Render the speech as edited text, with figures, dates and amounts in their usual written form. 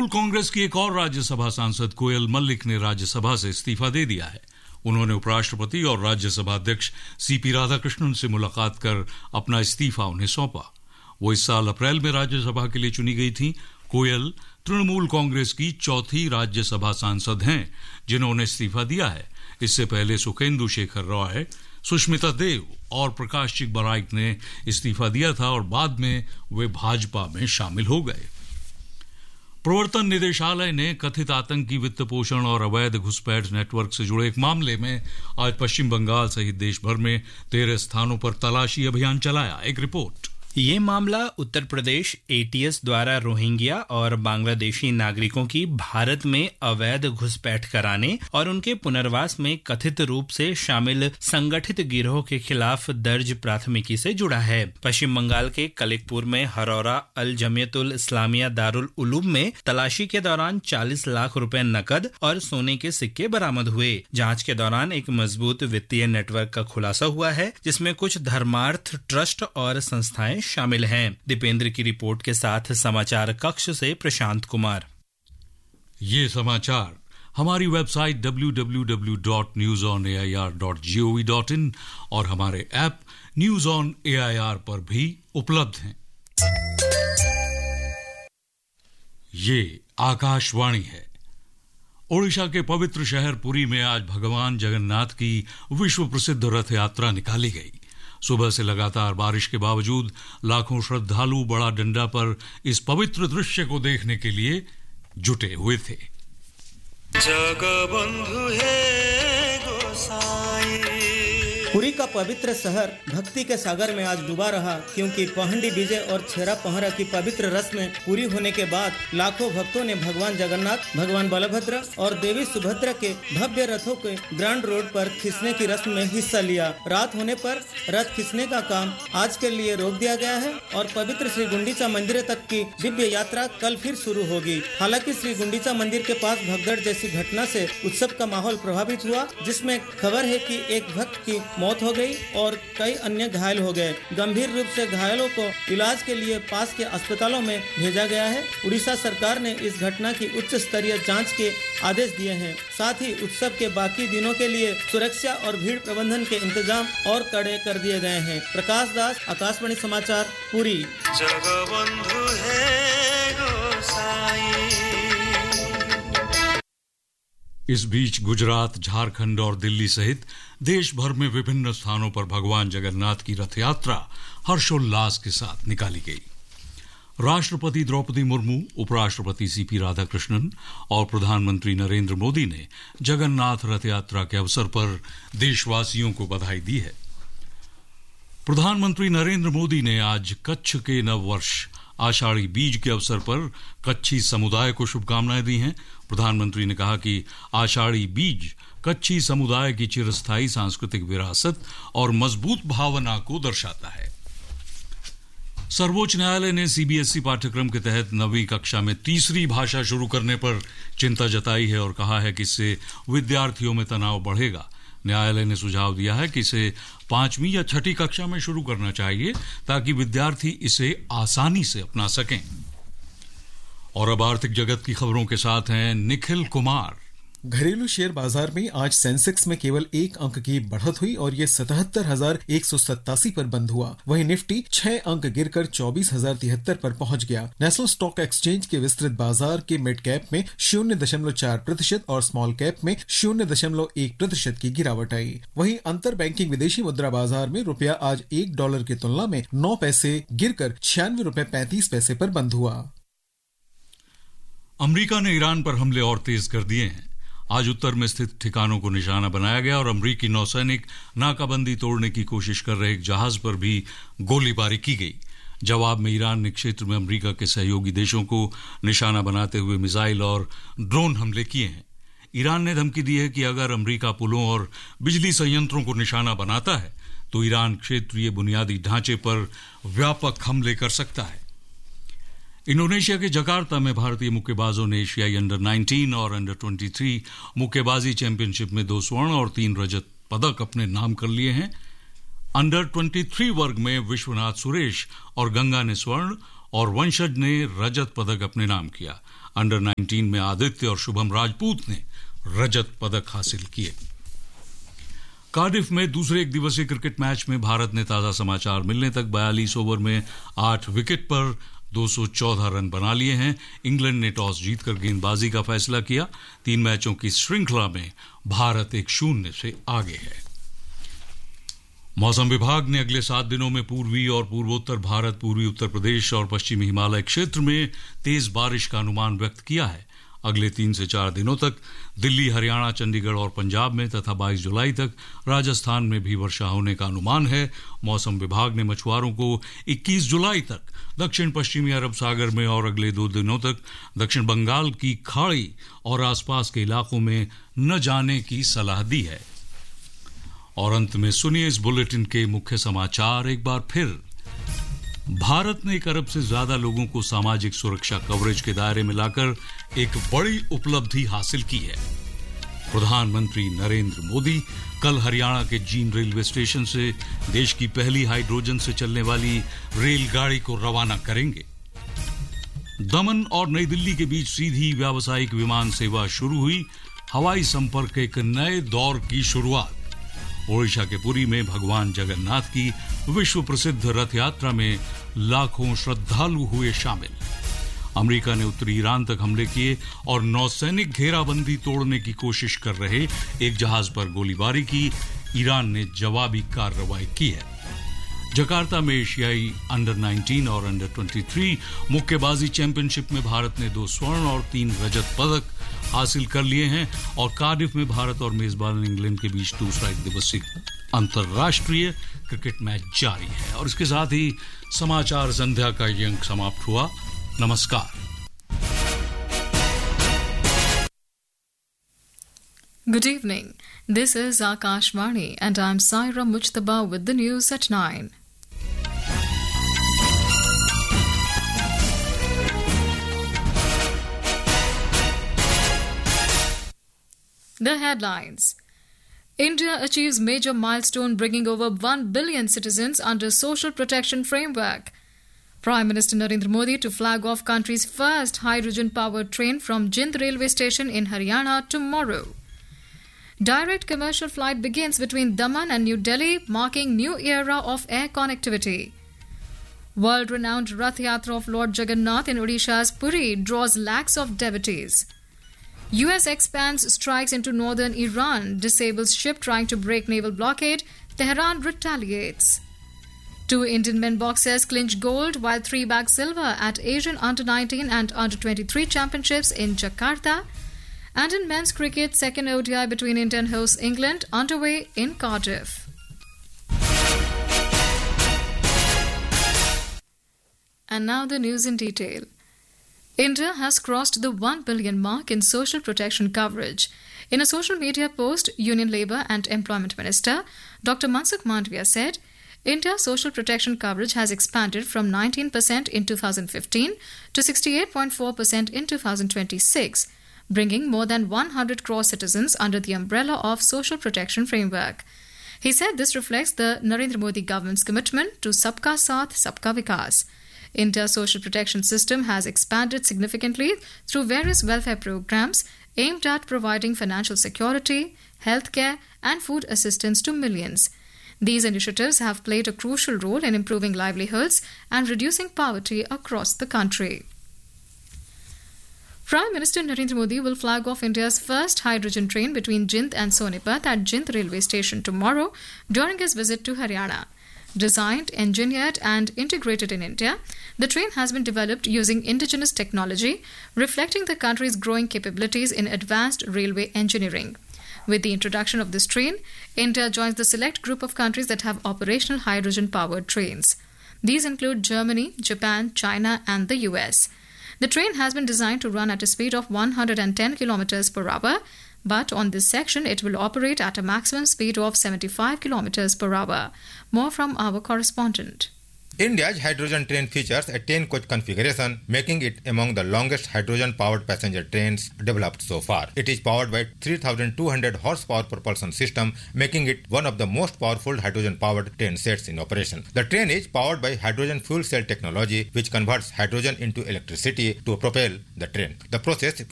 तृणमूल कांग्रेस की एक और राज्यसभा सांसद कोयल मल्लिक ने राज्यसभा से इस्तीफा दे दिया है। उन्होंने उपराष्ट्रपति और राज्यसभा अध्यक्ष सीपी राधाकृष्णन से मुलाकात कर अपना इस्तीफा उन्हें सौंपा। वो इस साल अप्रैल में राज्यसभा के लिए चुनी गई थी। कोयल तृणमूल कांग्रेस की चौथी राज्यसभा सांसद हैं जिन्होंने इस्तीफा दिया है। इससे पहले सुखेंदु शेखर रॉय, सुष्मिता देव और प्रकाश चिकबराइक ने इस्तीफा दिया था और बाद में वे भाजपा में शामिल हो गए। प्रवर्तन निदेशालय ने कथित आतंकी वित्त पोषण और अवैध घुसपैठ नेटवर्क से जुड़े एक मामले में आज पश्चिम बंगाल सहित देश भर में 13 स्थानों पर तलाशी अभियान चलाया। एक रिपोर्ट। ये मामला उत्तर प्रदेश एटीएस द्वारा रोहिंग्या और बांग्लादेशी नागरिकों की भारत में अवैध घुसपैठ कराने और उनके पुनर्वास में कथित रूप से शामिल संगठित गिरोह के खिलाफ दर्ज प्राथमिकी से जुड़ा है। पश्चिम बंगाल के कलिकपुर में हरौरा अल जमियतुल इस्लामिया दारुल उलूम में तलाशी के दौरान 40 लाख रुपए नकद और सोने के सिक्के बरामद हुए। जांच के दौरान एक मजबूत वित्तीय नेटवर्क का खुलासा हुआ है जिसमें कुछ धर्मार्थ ट्रस्ट और संस्थाएं शामिल हैं। दीपेंद्र की रिपोर्ट के साथ समाचार कक्ष से प्रशांत कुमार। ये समाचार हमारी वेबसाइट www.newsonair.gov.in और हमारे ऐप न्यूज ऑन एआईआर पर भी उपलब्ध हैं। ये आकाशवाणी है। ओडिशा के पवित्र शहर पुरी में आज भगवान जगन्नाथ की विश्व प्रसिद्ध रथ यात्रा निकाली गई। सुबह से लगातार बारिश के बावजूद लाखों श्रद्धालु बड़ा डंडा पर इस पवित्र दृश्य को देखने के लिए जुटे हुए थे। जगबंधु है गोसाई। पुरी का पवित्र शहर भक्ति के सागर में आज डूबा रहा, क्योंकि पहंडी विजय और छेरा पहरा की पवित्र रस्में पूरी होने के बाद लाखों भक्तों ने भगवान जगन्नाथ, भगवान बलभद्र और देवी सुभद्रा के भव्य रथों के ग्रांड रोड पर खींचने की रस्म में हिस्सा लिया। रात होने पर रथ खींचने का काम आज के लिए रोक दिया गया है और पवित्र श्री गुंडीचा मंदिर तक की दिव्य यात्रा कल फिर शुरू होगी। हालांकि श्री गुंडीचा मंदिर के पास भगदड़ जैसी घटना से उत्सव का माहौल प्रभावित हुआ, जिसमें खबर है कि एक भक्त की मौत हो गई और कई अन्य घायल हो गए। गंभीर रूप से घायलों को इलाज के लिए पास के अस्पतालों में भेजा गया है। उड़ीसा सरकार ने इस घटना की उच्च स्तरीय जांच के आदेश दिए हैं। साथ ही उत्सव के बाकी दिनों के लिए सुरक्षा और भीड़ प्रबंधन के इंतजाम और कड़े कर दिए गए हैं। प्रकाश दास, आकाशवाणी समाचार, पुरी। जगबंधु है गोसाई। इस बीच गुजरात, झारखंड और दिल्ली सहित देश भर में विभिन्न स्थानों पर भगवान जगन्नाथ की रथ यात्रा हर्षोल्लास के साथ निकाली गई। राष्ट्रपति द्रौपदी मुर्मू, उपराष्ट्रपति सीपी राधाकृष्णन और प्रधानमंत्री नरेंद्र मोदी ने जगन्नाथ रथ यात्रा के अवसर पर देशवासियों को बधाई दी है। प्रधानमंत्री नरेंद्र मोदी ने आज कच्छ के नववर्ष आषाढ़ी बीज के अवसर पर कच्छी समुदाय को शुभकामनाएं दी हैं। प्रधानमंत्री ने कहा कि आषाढ़ी बीज कच्छी समुदाय की चिरस्थायी सांस्कृतिक विरासत और मजबूत भावना को दर्शाता है। सर्वोच्च न्यायालय ने सीबीएसई पाठ्यक्रम के तहत 9वीं कक्षा में तीसरी भाषा शुरू करने पर चिंता जताई है और कहा है कि इससे विद्यार्थियों में तनाव बढ़ेगा। न्यायालय ने सुझाव दिया है कि इसे 5वीं या 6ठी कक्षा में शुरू करना चाहिए ताकि विद्यार्थी इसे आसानी से अपना सकें। और अब आर्थिक जगत की खबरों के साथ हैं निखिल कुमार। घरेलू शेयर बाजार में आज सेंसेक्स में केवल 1 अंक की बढ़त हुई और ये 77,187 पर बंद हुआ। वहीं निफ्टी 6 अंक गिरकर 24,073 पर पहुंच गया। नेशनल स्टॉक एक्सचेंज के विस्तृत बाजार के मिड कैप में 0.4% और स्मॉल कैप में 0.1% की गिरावट आई। वहीं अंतर बैंकिंग विदेशी मुद्रा बाजार में रुपया आज $1 की तुलना में 9 पैसे गिरकर 96 रुपए 35 पैसे पर बंद हुआ। अमेरिका ने ईरान पर हमले और तेज कर दिए हैं। आज उत्तर में स्थित ठिकानों को निशाना बनाया गया और अमरीकी नौसैनिक नाकाबंदी तोड़ने की कोशिश कर रहे एक जहाज पर भी गोलीबारी की गई। जवाब में ईरान ने क्षेत्र में अमरीका के सहयोगी देशों को निशाना बनाते हुए मिसाइल और ड्रोन हमले किए हैं। ईरान ने धमकी दी है कि अगर अमरीका पुलों और बिजली संयंत्रों को निशाना बनाता है तो ईरान क्षेत्रीय बुनियादी ढांचे पर व्यापक हमले कर सकता है। इंडोनेशिया के जकार्ता में भारतीय मुक्केबाजों ने एशियाई अंडर 19 और अंडर 23 मुक्केबाजी चैंपियनशिप में 2 स्वर्ण और 3 रजत पदक अपने नाम कर लिए हैं। अंडर 23 वर्ग में विश्वनाथ सुरेश और गंगा ने स्वर्ण और वंशज ने रजत पदक अपने नाम किया। अंडर 19 में आदित्य और शुभम राजपूत ने रजत पदक हासिल किए। कार्डिफ में दूसरे एक दिवसीय क्रिकेट मैच में भारत ने ताजा समाचार मिलने तक 42 ओवर में 8 विकेट पर 214 रन बना लिए हैं। इंग्लैंड ने टॉस जीतकर गेंदबाजी का फैसला किया। 3 मैचों की श्रृंखला में भारत 1-0 से आगे है। मौसम विभाग ने अगले 7 दिनों में पूर्वी और पूर्वोत्तर भारत, पूर्वी उत्तर प्रदेश और पश्चिमी हिमालय क्षेत्र में तेज बारिश का अनुमान व्यक्त किया है। अगले 3 से 4 दिनों तक दिल्ली, हरियाणा, चंडीगढ़ और पंजाब में तथा 22 जुलाई तक राजस्थान में भी वर्षा होने का अनुमान है। मौसम विभाग ने मछुआरों को 21 जुलाई तक दक्षिण पश्चिमी अरब सागर में और अगले 2 दिनों तक दक्षिण बंगाल की खाड़ी और आसपास के इलाकों में न जाने की सलाह दी है। और अंत में सुनिए इस बुलेटिन के मुख्य समाचार एक बार फिर। भारत ने 1 अरब से ज्यादा लोगों को सामाजिक सुरक्षा कवरेज के दायरे में लाकर एक बड़ी उपलब्धि हासिल की है। प्रधानमंत्री नरेंद्र मोदी कल हरियाणा के जींद रेलवे स्टेशन से देश की पहली हाइड्रोजन से चलने वाली रेलगाड़ी को रवाना करेंगे। दमन और नई दिल्ली के बीच सीधी व्यावसायिक विमान सेवा शुरू हुई। हवाई संपर्क एक नए दौर की शुरुआत। ओडिशा के पुरी में भगवान जगन्नाथ की विश्व प्रसिद्ध रथ यात्रा में लाखों श्रद्धालु हुए शामिल। अमेरिका ने उत्तरी ईरान तक हमले किए और नौसैनिक घेराबंदी तोड़ने की कोशिश कर रहे एक जहाज पर गोलीबारी की। ईरान ने जवाबी कार्रवाई की है। जकार्ता में एशियाई अंडर 19 और अंडर 23 मुक्केबाजी चैंपियनशिप में भारत ने 2 स्वर्ण और 3 रजत पदक हासिल कर लिए हैं। और कार्डिफ में भारत और मेजबान इंग्लैंड के बीच दूसरा एक दिवसीय अंतर्राष्ट्रीय क्रिकेट मैच जारी है। और इसके साथ ही समाचार संध्या का ये अंक समाप्त हुआ। नमस्कार। Good evening. This is Akashvani and I'm Saira Mujtaba with the news at 9. The headlines. India achieves major milestone bringing over 1 billion citizens under social protection framework. Prime Minister Narendra Modi to flag off country's first hydrogen-powered train from Jind railway station in Haryana tomorrow. Direct commercial flight begins between Daman and New Delhi, marking new era of air connectivity. World-renowned Rath Yatra of Lord Jagannath in Odisha's Puri draws lakhs of devotees. US expands strikes into northern Iran, disables ship trying to break naval blockade, Tehran retaliates. 2 Indian men boxers clinch gold while 3 bag silver at Asian Under-19 and Under-23 championships in Jakarta. And in men's cricket, second ODI between India and host England underway in Cardiff. And now the news in detail. India has crossed the 1 billion mark in social protection coverage. In a social media post, Union Labour and Employment Minister Dr. Mansukh Mandavia said, India's social protection coverage has expanded from 19% in 2015 to 68.4% in 2026, bringing more than 100 crore citizens under the umbrella of social protection framework. He said this reflects the Narendra Modi government's commitment to Sabka Saath, Sabka Vikas. India's social protection system has expanded significantly through various welfare programs aimed at providing financial security, healthcare, and food assistance to millions. These initiatives have played a crucial role in improving livelihoods and reducing poverty across the country. Prime Minister Narendra Modi will flag off India's first hydrogen train between Jind and Sonipat at Jind railway station tomorrow during his visit to Haryana. Designed, engineered and integrated in India, the train has been developed using indigenous technology, reflecting the country's growing capabilities in advanced railway engineering. With the introduction of this train, India joins the select group of countries that have operational hydrogen-powered trains. These include Germany, Japan, China and the US. The train has been designed to run at a speed of 110 km per hour, but on this section it will operate at a maximum speed of 75 km per hour. More from our correspondent. India's hydrogen train features a 10-coach configuration, making it among the longest hydrogen-powered passenger trains developed so far. It is powered by 3,200 horsepower propulsion system, making it one of the most powerful hydrogen-powered train sets in operation. The train is powered by hydrogen fuel cell technology, which converts hydrogen into electricity to propel the train. The process